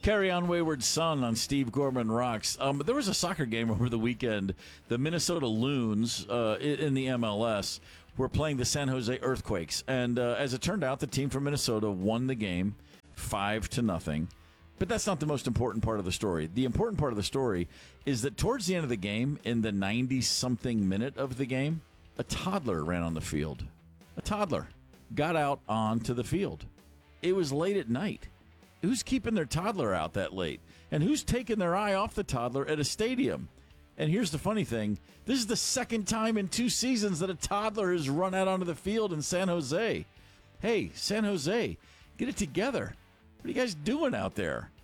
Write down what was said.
Carry on, Wayward Son on Steve Gorman Rocks. There was a soccer game over the weekend. The Minnesota Loons in the MLS were playing the San Jose Earthquakes. And as it turned out, the team from Minnesota won the game 5-0. But that's not the most important part of the story. The important part of the story is that towards the end of the game, in the 90-something minute of the game, a toddler ran on the field. A toddler got out onto the field. It was late at night. Who's keeping their toddler out that late? And who's taking their eye off the toddler at a stadium? And here's the funny thing. This is the second time in 2 seasons that a toddler has run out onto the field in San Jose. Hey, San Jose, get it together. What are you guys doing out there?